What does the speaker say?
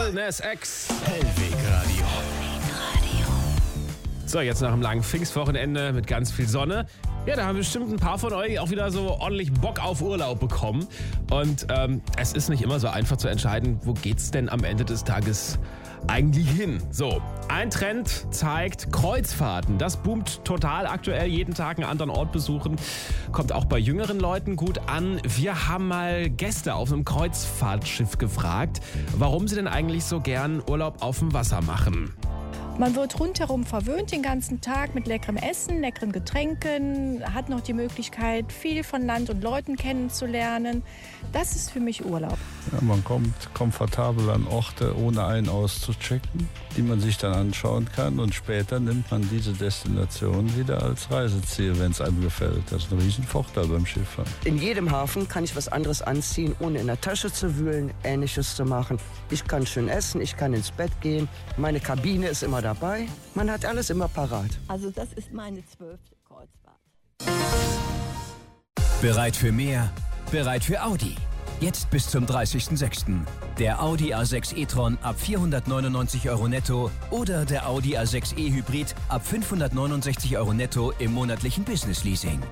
Lil Nas X. Hellweg Radio. So, jetzt nach einem langen Pfingstwochenende mit ganz viel Sonne. Ja, da haben bestimmt ein paar von euch auch wieder so ordentlich Bock auf Urlaub bekommen. Und es ist nicht immer so einfach zu entscheiden, wo geht's denn am Ende des Tages eigentlich hin? So, ein Trend zeigt Kreuzfahrten. Das boomt total aktuell. Jeden Tag einen anderen Ort besuchen. Kommt auch bei jüngeren Leuten gut an. Wir haben mal Gäste auf einem Kreuzfahrtschiff gefragt, warum sie denn eigentlich so gern Urlaub auf dem Wasser machen. Man wird rundherum verwöhnt den ganzen Tag mit leckerem Essen, leckeren Getränken, hat noch die Möglichkeit, viel von Land und Leuten kennenzulernen. Das ist für mich Urlaub. Ja, man kommt komfortabel an Orte, ohne ein- auszuchecken, die man sich dann anschauen kann. Und später nimmt man diese Destination wieder als Reiseziel, wenn es einem gefällt. Das ist ein Riesenvorteil beim Schifffahren. In jedem Hafen kann ich was anderes anziehen, ohne in der Tasche zu wühlen, Ähnliches zu machen. Ich kann schön essen, ich kann ins Bett gehen, meine Kabine ist immer dabei. Man hat alles immer parat. Also das ist meine 12. Kreuzfahrt. Bereit für mehr? Bereit für Audi. Jetzt bis zum 30.06. Der Audi A6 e-tron ab 499 € netto oder der Audi A6 e-Hybrid ab 569 € netto im monatlichen Business Leasing.